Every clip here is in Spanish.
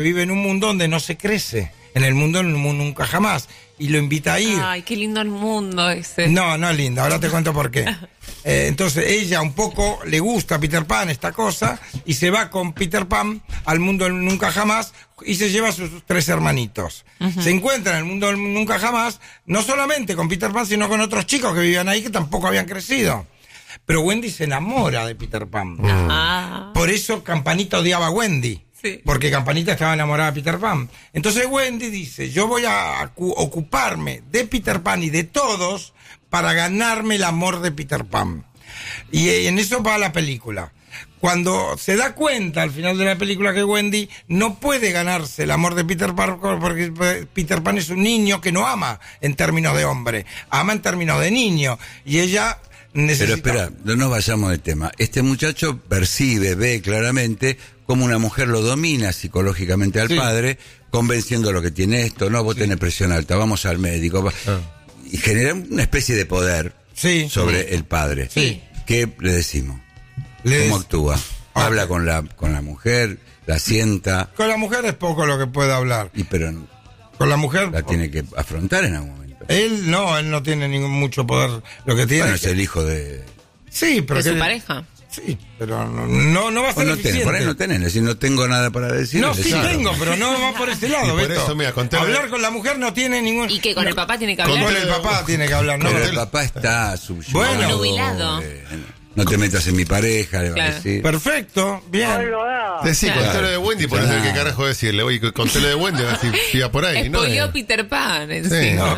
vive en un mundo donde no se crece. En el mundo nunca jamás. Y lo invita a ir. Ay, qué lindo el mundo ese. No es lindo, ahora te cuento por qué. Entonces ella un poco le gusta a Peter Pan esta cosa y se va con Peter Pan al mundo nunca jamás y se lleva a sus 3 hermanitos. Se encuentra en el mundo nunca jamás, no solamente con Peter Pan, sino con otros chicos que vivían ahí que tampoco habían crecido. Pero Wendy se enamora de Peter Pan. Por eso Campanita odiaba a Wendy. Sí. Porque Campanita estaba enamorada de Peter Pan. Entonces Wendy dice, yo voy a ocuparme de Peter Pan y de todos para ganarme el amor de Peter Pan. Y en eso va la película. Cuando se da cuenta al final de la película que Wendy no puede ganarse el amor de Peter Pan porque Peter Pan es un niño que no ama en términos de hombre, ama en términos de niño. Y ella necesita... Pero espera, no nos vayamos del tema. Este muchacho percibe, ve claramente cómo una mujer lo domina psicológicamente al padre, convenciendo lo que tiene esto, no, vos tenés presión alta, vamos al médico. Y genera una especie de poder sobre el padre. ¿Qué le decimos? ¿Cómo actúa? Habla con la mujer, la sienta. Con la mujer es poco lo que puede hablar. Pero con la mujer la tiene que afrontar en algún momento. Él no tiene mucho poder. Lo que tiene es el hijo de... Sí, pero de su pareja. Sí, pero no va a ser eficiente. Por ahí no tenés, decir, no tengo nada para decir. No, sí tengo, pero no va por ese lado, Por eso, mira, hablar con la mujer no tiene ningún... Y que con el papá tiene que hablar. Con el papá tiene que hablar, ¿no? Pero el papá está subyugado. Bueno, nubilado. No te metas en mi pareja, le va a decir. Perfecto, bien. Decí, contalo de Wendy, por eso qué carajo decirle. Oye, contalo de Wendy, a ver si iba por ahí, ¿no? Spoileó Peter Pan. Sí, no.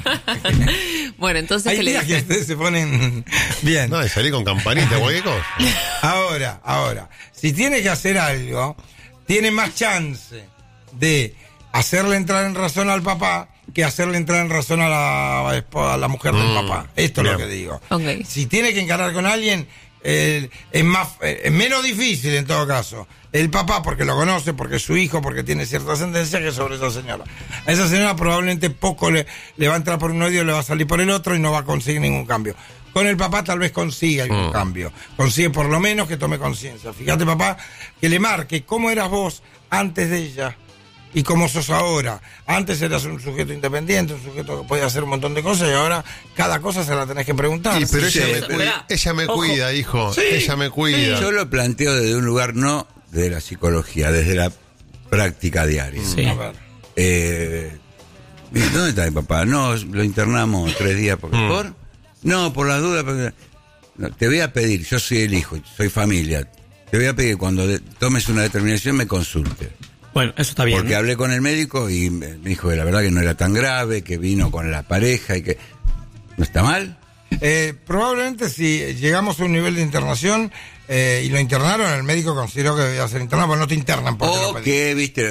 Bueno, entonces... Hay días que ustedes se ponen bien. No, y salí con Campanita, cualquier cosa. Ahora, si tiene que hacer algo, tiene más chance de hacerle entrar en razón al papá que hacerle entrar en razón a la mujer del papá. Esto es lo que digo. Okay. Si tiene que encarar con alguien, es menos difícil en todo caso. El papá porque lo conoce, porque es su hijo, porque tiene cierta ascendencia que sobre esa señora. A esa señora probablemente poco le va a entrar por un oído y le va a salir por el otro y no va a conseguir ningún cambio. Con el papá tal vez consiga algún cambio. Consigue por lo menos que tome conciencia. Fíjate, papá, que le marque cómo eras vos antes de ella y cómo sos ahora. Antes eras un sujeto independiente, un sujeto que podía hacer un montón de cosas y ahora cada cosa se la tenés que preguntar. Sí, pero ella me cuida, hijo. Sí, ella me cuida. Yo lo planteo desde un lugar no de la psicología, desde la práctica diaria. Sí. A ver. ¿Dónde está mi papá? No, lo internamos 3 días. ¿Por? No, por las dudas. Porque... No, te voy a pedir, yo soy el hijo, soy familia. Te voy a pedir que cuando tomes una determinación me consultes. Bueno, eso está bien. Porque hablé con el médico y me dijo que la verdad que no era tan grave, que vino con la pareja y que... ¿No está mal? Probablemente si llegamos a un nivel de internación y lo internaron, el médico consideró que debía ser internado, pero no te internan porque o que, viste,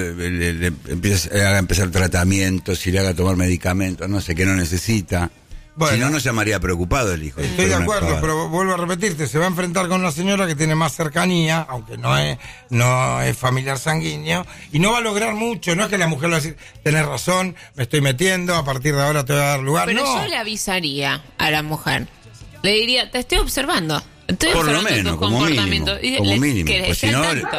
haga empezar tratamientos, y le haga tomar medicamentos, no sé, que no necesita. Bueno, si no, no llamaría preocupado el hijo. Estoy de acuerdo, pero vuelvo a repetirte, se va a enfrentar con una señora que tiene más cercanía, aunque no es familiar sanguíneo, y no va a lograr mucho. No es que la mujer le va a decir, tenés razón, me estoy metiendo, a partir de ahora te voy a dar lugar. Pero no. Yo le avisaría a la mujer. Le diría, te estoy observando. Estoy por lo observando menos, tu como comportamiento. mínimo. Como mínimo. Pues si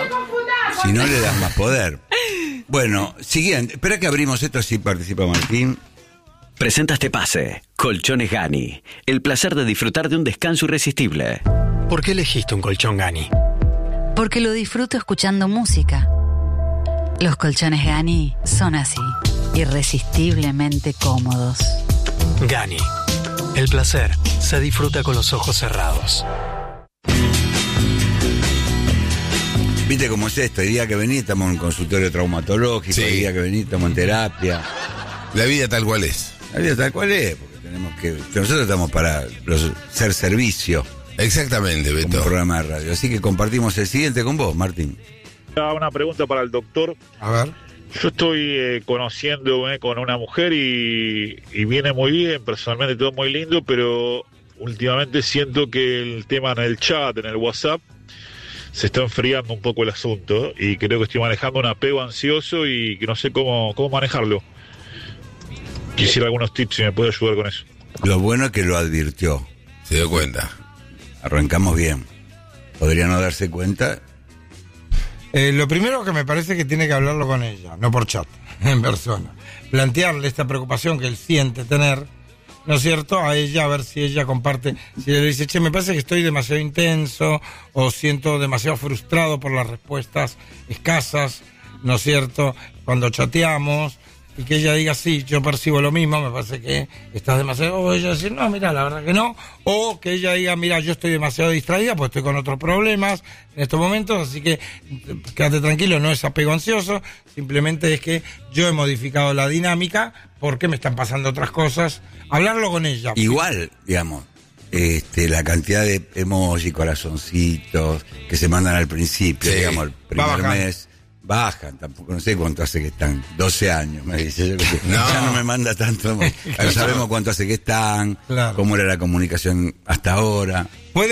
no le das más poder. Bueno, siguiente. Espera que abrimos esto, así participa Martín. Presenta este pase. Colchones Gani. El placer de disfrutar de un descanso irresistible. ¿Por qué elegiste un colchón Gani? Porque lo disfruto escuchando música. Los colchones Gani son así, irresistiblemente cómodos. Gani. El placer se disfruta con los ojos cerrados. Viste cómo es esto, el día que venís estamos en un consultorio traumatológico, el día que venís estamos en terapia. La vida tal cual es. La vida tal cual es, porque tenemos que... Nosotros estamos para ser servicio. Exactamente, Beto. Como programa de radio. Así que compartimos el siguiente con vos, Martín. Una pregunta para el doctor. A ver. Yo estoy conociendo con una mujer y viene muy bien, personalmente todo muy lindo, pero últimamente siento que el tema en el chat, en el WhatsApp, se está enfriando un poco el asunto y creo que estoy manejando un apego ansioso y que no sé cómo manejarlo. Quisiera algunos tips si me puede ayudar con eso. Lo bueno es que lo advirtió. Se dio cuenta. Arrancamos bien. Podría no darse cuenta. Lo primero que me parece que tiene que hablarlo con ella, no por chat, en persona. Plantearle esta preocupación que él siente tener, ¿no es cierto?, a ella, a ver si ella comparte, si le dice, che, me parece que estoy demasiado intenso, o siento demasiado frustrado por las respuestas escasas, ¿no es cierto?, cuando chateamos, y que ella diga, sí, yo percibo lo mismo, me parece que estás demasiado, o ella decir, no, mira, la verdad que no, o que ella diga, mira, yo estoy demasiado distraída, pues estoy con otros problemas en estos momentos, así que quédate tranquilo, no es apego ansioso, simplemente es que yo he modificado la dinámica porque me están pasando otras cosas, hablarlo con ella. Igual, digamos, la cantidad de emoji, corazoncitos que se mandan al principio, Sí, digamos, el primer mes, bajan, tampoco, no sé cuánto hace que están, 12 años, me dice, yo que sé, ya no me manda tanto, no sabemos cuánto hace que están, Claro. cómo era la comunicación hasta ahora,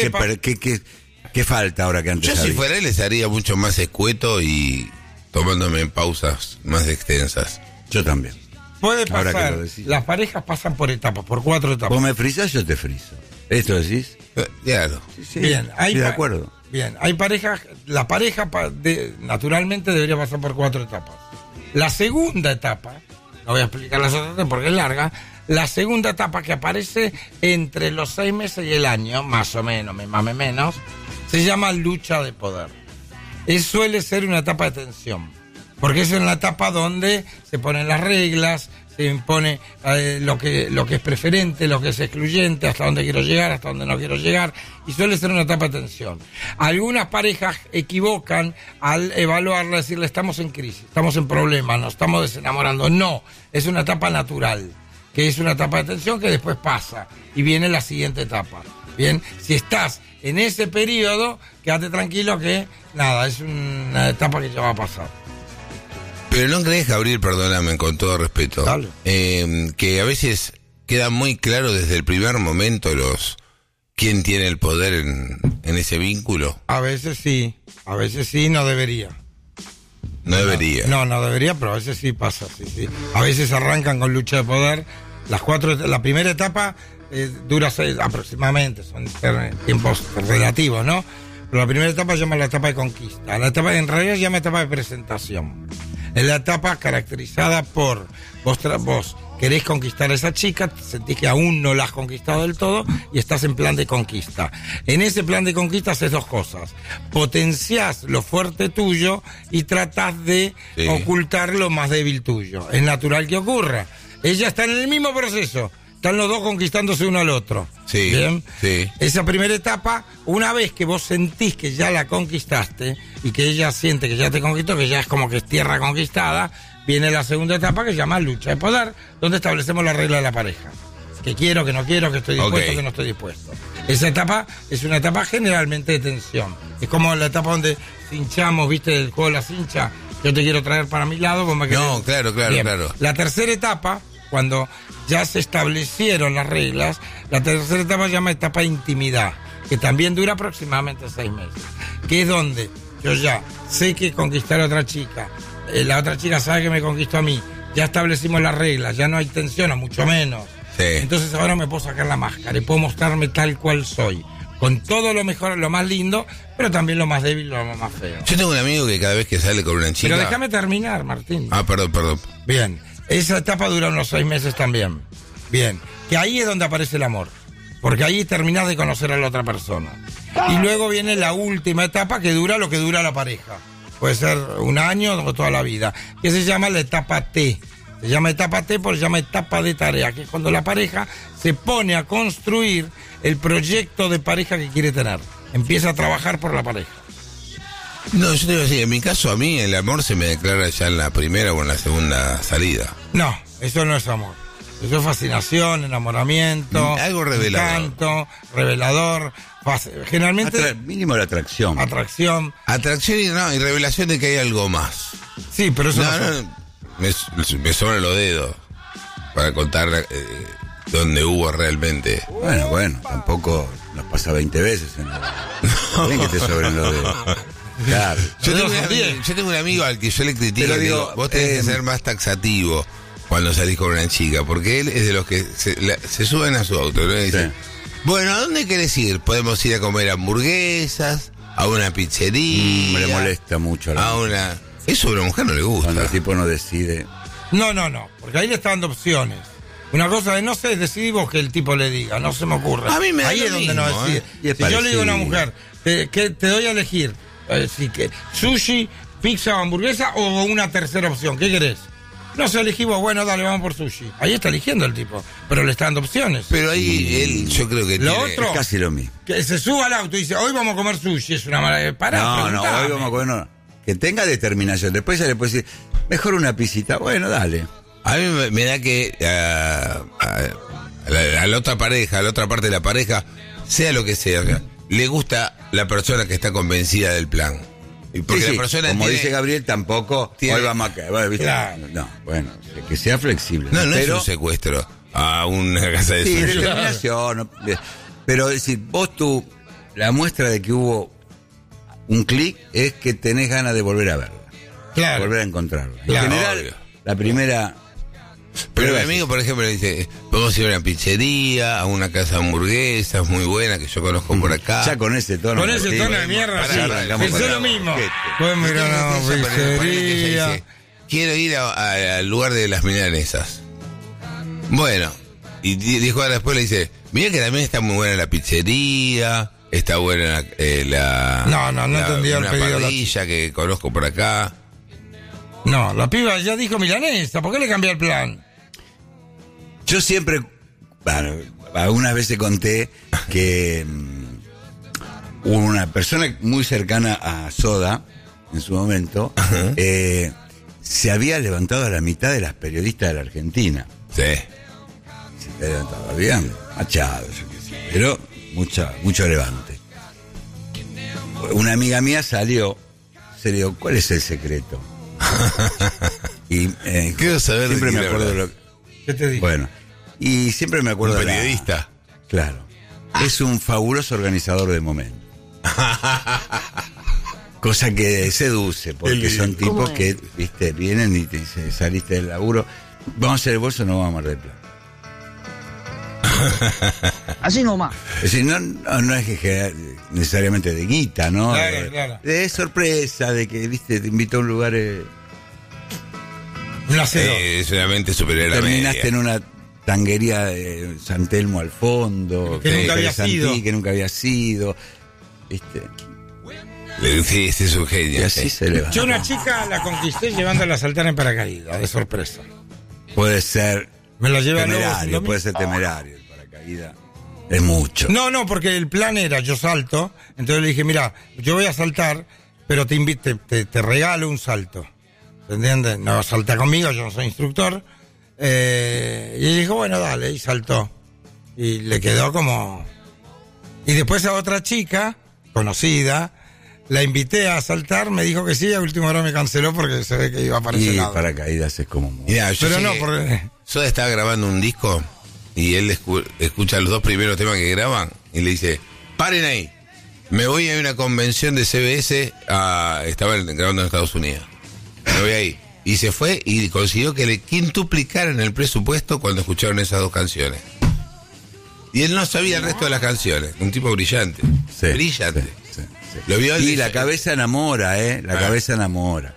¿qué falta ahora que antes Yo si había? fuera él les haría mucho más escueto y tomándome pausas más extensas. Yo también. Puede Ahora que pasar, lo decís. las parejas pasan por etapas, por 4 etapas. Vos me frisás, yo te friso. ¿Esto decís? Claro. Sí, Bien, estoy de acuerdo. Bien, hay parejas, la pareja naturalmente debería pasar por 4 etapas. La segunda etapa, no voy a explicar las otras porque es larga, la segunda etapa que aparece entre los 6 meses y el año, más o menos, más o menos, se llama lucha de poder. Suele ser una etapa de tensión, porque es una etapa donde se ponen las reglas, se impone lo que es preferente, lo que es excluyente, hasta dónde quiero llegar, hasta dónde no quiero llegar, y suele ser una etapa de tensión. Algunas parejas equivocan al evaluarla, decirle estamos en crisis, estamos en problemas, nos estamos desenamorando. No, es una etapa natural, que es una etapa de tensión que después pasa, y viene la siguiente etapa. Bien, si estás en ese periodo, quédate tranquilo que, nada, es una etapa que ya va a pasar. Pero no crees, Gabriel, perdóname, con todo respeto, Dale. que a veces queda muy claro desde el primer momento quién tiene el poder en ese vínculo. A veces sí, no debería. No debería. No debería, pero a veces sí pasa, sí. A veces arrancan con lucha de poder. La primera etapa dura 6 aproximadamente, son tiempos relativos, ¿no? Pero la primera etapa se llama la etapa de conquista. La etapa en realidad se llama etapa de presentación. Es la etapa caracterizada por vos querés conquistar a esa chica, sentís que aún no la has conquistado del todo y estás en plan de conquista. En ese plan de conquista haces 2 cosas. Potenciás lo fuerte tuyo y tratás de ocultar lo más débil tuyo. Es natural que ocurra. Ella está en el mismo proceso. Están los dos conquistándose uno al otro. Sí. ¿Bien? Sí. Esa primera etapa, una vez que vos sentís que ya la conquistaste y que ella siente que ya te conquistó, que ya es como que es tierra conquistada, viene la segunda etapa que se llama lucha de poder, donde establecemos la regla de la pareja. Que quiero, que no quiero, que estoy dispuesto, que no estoy dispuesto. Esa etapa es una etapa generalmente de tensión. Es como la etapa donde cinchamos, ¿viste? El juego de la cincha. Yo te quiero traer para mi lado, vos me querés. No, claro. Bien. La tercera etapa, cuando ya se establecieron las reglas, la tercera etapa se llama etapa de intimidad, que también dura aproximadamente 6 meses, que es donde yo ya sé que conquistar a otra chica, la otra chica sabe que me conquistó a mí, ya establecimos las reglas, ya no hay tensión, o mucho menos. Sí. Entonces ahora me puedo sacar la máscara y puedo mostrarme tal cual soy, con todo lo mejor, lo más lindo, pero también lo más débil, lo más feo. Yo tengo un amigo que cada vez que sale con una chica... Pero déjame terminar, Martín. Perdón. Bien, esa etapa dura unos 6 meses también. Bien, que ahí es donde aparece el amor, porque ahí terminás de conocer a la otra persona. Y luego viene la última etapa que dura lo que dura la pareja. Puede ser 1 año o toda la vida, que se llama la etapa T. Se llama etapa T porque se llama etapa de tarea, que es cuando la pareja se pone a construir el proyecto de pareja que quiere tener. Empieza a trabajar por la pareja. No, yo te iba a decir, en mi caso a mí el amor se me declara ya en la primera o en la segunda salida. No, eso no es amor. Eso es fascinación, enamoramiento, algo revelador. encanto, revelador. Generalmente mínimo la atracción. Atracción y revelación de que hay algo más. Sí, pero eso me sobran los dedos para contar dónde hubo realmente. Bueno, tampoco nos pasa 20 veces en la... Bien que te sobren los dedos. Claro. Yo tengo un amigo al que yo le critico, le digo, vos tenés que ser más taxativo cuando salís con una chica, porque él es de los que se suben a su auto, ¿no? Y dicen, bueno, ¿a dónde querés ir? Podemos ir a comer hamburguesas, a una pizzería. Le molesta mucho a una... Eso a una mujer no le gusta. Cuando el tipo no decide. No, porque ahí le está dando opciones. Una cosa de, no sé, decidí vos que el tipo le diga, no se me ocurre. A mí me da ahí lo es donde mismo, no decide. Si yo le digo a una mujer, que te doy a elegir, que sushi, pizza o hamburguesa o una tercera opción, ¿qué querés? No sé, elegí vos, bueno, dale, vamos por sushi. Ahí está eligiendo el tipo, pero le está dando opciones. Pero ahí él, yo creo que lo tiene... otro, es casi lo mismo. Que se suba al auto y dice, hoy vamos a comer sushi, es una mala... No, hoy vamos a comer... No. Que tenga determinación. Después ya le puede decir, mejor una pisita. Bueno, dale. A mí me da que a la otra pareja, a la otra parte de la pareja, sea lo que sea, le gusta la persona que está convencida del plan. Y porque la persona como tiene, dice Gabriel, tampoco hoy vamos a caer. ¿Viste? Claro. No, bueno, que sea flexible. No pero, es un secuestro a una casa de sí, sushi. determinación. Pero decir, la muestra de que hubo un clic es que tenés ganas de volver a verla. Claro. Volver a encontrarla. Claro, en general, obvio. la primera... Pero mi amigo, por ejemplo, le dice, podemos ir a una pizzería, a una casa de hamburguesas muy buena que yo conozco por acá. Ya con ese tono. Con ese tono de mierda, sí. Pensé lo mismo. Podemos ir a una pizzería. Dice, quiero ir al lugar de las milanesas. Bueno, y dijo después, le dice, mira que también está muy buena la pizzería, está buena No entendía el pedido. Una parrilla que conozco por acá. No, la piba ya dijo milanesa, ¿por qué le cambió el plan? Yo siempre, bueno, algunas veces conté que una persona muy cercana a Soda, en su momento, se había levantado a la mitad de las periodistas de la Argentina. Sí. Se había levantado, habían machado, yo qué sé, pero mucho levante. Una amiga mía salió, se le dijo, ¿cuál es el secreto? Y quiero saber siempre de me acuerdo de lo que... ¿Qué te digo? Bueno, y siempre me acuerdo ¿Un periodista? Claro. Es un fabuloso organizador de momentos. Cosa que seduce, porque son tipos que, viste, vienen y te dicen, saliste del laburo, vamos a hacer el bolso, no vamos a Mar del Plata. Así nomás. Es decir, no es que necesariamente de guita, ¿no? Claro. De sorpresa, de que, viste, te invitó a un lugar... Un acero. Es una mente superior a la terminaste media. en una tanguería de San Telmo al fondo, Que nunca había Santí, sido. que nunca había sido, viste. Sí, este es un genio. Y así sí. se levanta. Yo una chica la conquisté llevándola a saltar en paracaídas, de sorpresa. Puede ser Me la llevé a temerario, puede ser temerario. El paracaídas es mucho. No, porque el plan era, yo salto, entonces le dije, mira, yo voy a saltar, pero te regalo un salto. ¿Se entiende? No salta conmigo, yo no soy instructor. Y ella dijo, bueno, dale, y saltó. Y le quedó como... Y después a otra chica, conocida, la invité a saltar, me dijo que sí, a última hora me canceló porque se ve que iba para ese Y lado. paracaídas es como muy... Mirá, yo Pero sé no, que porque... Soda estaba grabando un disco y él escucha los dos primeros temas que graban y le dice, paren ahí, me voy a una convención de CBS, estaba grabando en Estados Unidos, me voy ahí. Y se fue y consiguió que le quintuplicaran el presupuesto cuando escucharon esas dos canciones. Y él no sabía el resto de las canciones, un tipo brillante, Sí, brillante. sí. Lo vio Y la cabeza enamora, la cabeza enamora.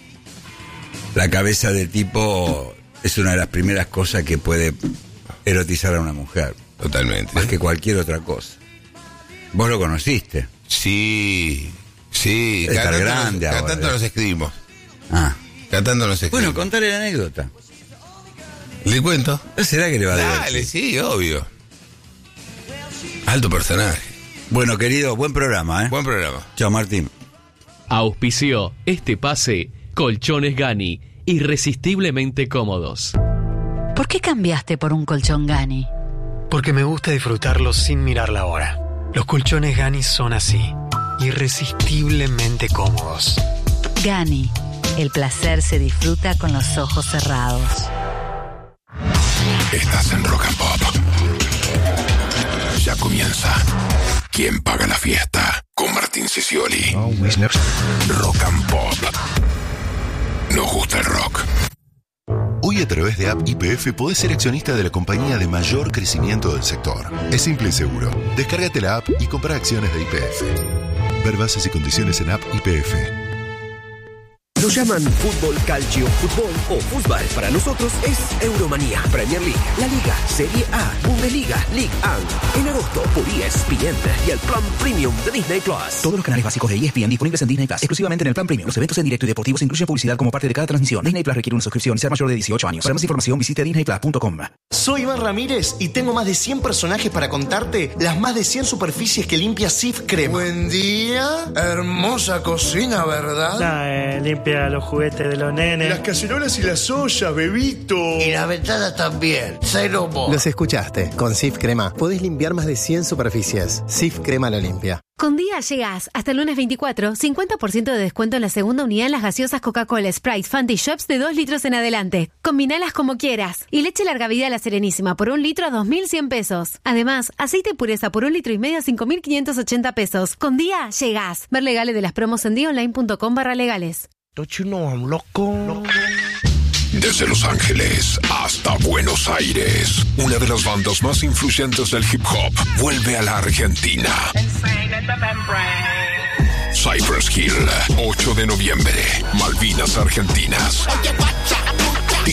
La cabeza del tipo es una de las primeras cosas que puede erotizar a una mujer. Totalmente. Más que cualquier otra cosa. Vos lo conociste. Sí. Está grande ahora. Cantando nos escribimos. Cantando nos escribimos. Bueno, contale la anécdota. ¿Le cuento? ¿Será que le va a Dale, divertir? sí, obvio. Alto personaje. Bueno, querido, buen programa, Buen programa. Chao, Martín. Auspició este pase Colchones Gani, irresistiblemente cómodos. ¿Por qué cambiaste por un colchón Gani? Porque me gusta disfrutarlos sin mirar la hora. Los colchones Gani son así, irresistiblemente cómodos. Gani, el placer se disfruta con los ojos cerrados. Estás en Rock and Pop. Ya comienza. ¿Quién paga la fiesta? Con Martín Sicioli. Rock and Pop. Nos gusta el rock. Hoy a través de App YPF podés ser accionista de la compañía de mayor crecimiento del sector. Es simple y seguro. Descárgate la app y compra acciones de YPF. Ver bases y condiciones en app YPF. Lo llaman fútbol, calcio, fútbol o fútbol. Para nosotros es Euromanía, Premier League, La Liga, Serie A, Bundesliga, Ligue 1. En agosto por ESPN y el plan premium de Disney Plus. Todos los canales básicos de ESPN disponibles en Disney Plus, exclusivamente en el plan premium. Los eventos en directo y deportivos incluyen publicidad como parte de cada transmisión. Disney Plus requiere una suscripción y ser mayor de 18 años. Para más información visite disneyplus.com. Soy Iván Ramírez y tengo más de 100 personajes para contarte las más de 100 superficies que limpia Cif Crema. Buen día, hermosa cocina, ¿verdad? Limpia los juguetes de los nenes. Las cacerolas y las ollas, bebito. Y las ventanas también. Cero mo. Los escuchaste. Con Cif Crema podés limpiar más de 100 superficies. Cif Crema lo limpia. Con Día llegas hasta el lunes 24, 50% de descuento en la segunda unidad en las gaseosas Coca-Cola, Sprite, Fanta y Shops de 2 litros en adelante. Combinalas como quieras. Y leche larga vida a La Serenísima por 1 litro a 2.100 pesos. Además, aceite y pureza por 1,5 litros a 5.580 pesos. Con Día llegas. Ver legales de las promos en diaonline.com/legales. Don't you know I'm loco? Desde Los Ángeles hasta Buenos Aires, una de las bandas más influyentes del hip hop vuelve a la Argentina. Cypress Hill, 8 de noviembre, Malvinas Argentinas.